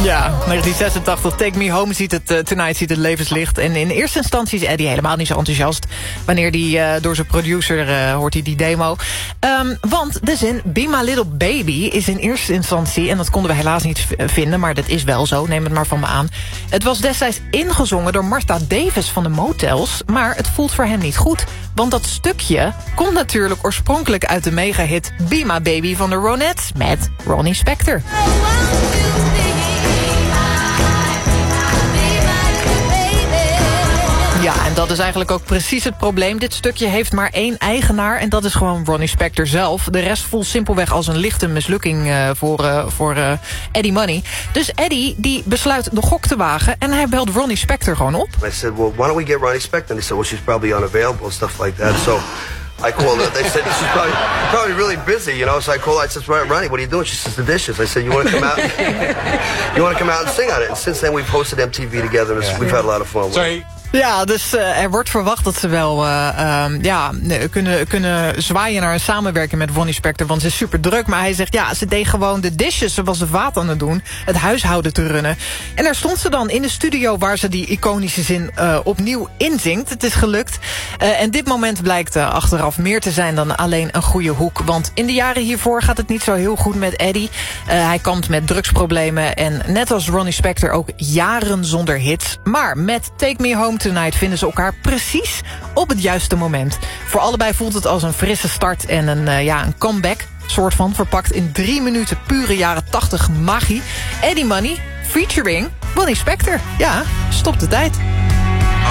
Ja, 1986, Take Me Home Tonight ziet het levenslicht. En in eerste instantie is Eddie helemaal niet zo enthousiast. Wanneer hij door zijn producer hoort hij die demo. Want de zin Be My Little Baby is in eerste instantie... en dat konden we helaas niet vinden, maar dat is wel zo. Neem het maar van me aan. Het was destijds ingezongen door Martha Davis van de Motels... maar het voelt voor hem niet goed. Want dat stukje komt natuurlijk oorspronkelijk uit de megahit Be My Baby van de Ronettes... met Ronnie Spector. Ja, en dat is eigenlijk ook precies het probleem. Dit stukje heeft maar één eigenaar en dat is gewoon Ronnie Spector zelf. De rest voelt simpelweg als een lichte mislukking voor Eddie Money. Dus Eddie die besluit de gok te wagen en hij belt Ronnie Spector gewoon op. I said, well, why don't we get Ronnie Spector? And he said, well, she's probably unavailable and stuff like that. So I called her. They said, she's probably really busy, you know. So I called her. I said, Ronnie, what are you doing? She says, the dishes. I said, you want to come out? You want to come out and sing on it? And since then, we've hosted MTV together. And we've had a lot of fun with it. Ja, dus er wordt verwacht dat ze wel kunnen zwaaien naar een samenwerking met Ronnie Spector. Want ze is super druk. Maar hij zegt, ja, ze deed gewoon de dishes. Ze was de vaat aan het doen. Het huishouden te runnen. En daar stond ze dan in de studio waar ze die iconische zin opnieuw inzingt. Het is gelukt. En dit moment blijkt achteraf meer te zijn dan alleen een goede hoek. Want in de jaren hiervoor gaat het niet zo heel goed met Eddie. Hij kampt met drugsproblemen. En net als Ronnie Spector ook jaren zonder hits. Maar met Take Me Home Tonight vinden ze elkaar precies op het juiste moment. Voor allebei voelt het als een frisse start en een comeback. Soort van verpakt in 3 minuten pure jaren 80 magie. Eddie Money featuring Ronnie Spector. Ja, stop de tijd.